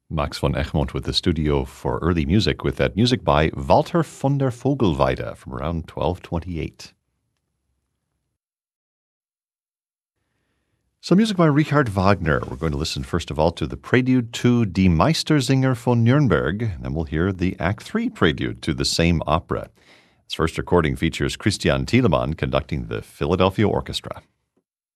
Max von Egmont with the Studio for Early Music with that music by Walter von der Vogelweide from around 1228. So music by Richard Wagner. We're going to listen first of all to the prelude to Die Meistersinger von Nürnberg, and then we'll hear the Act 3 prelude to the same opera. This first recording features Christian Thielemann conducting the Philadelphia Orchestra.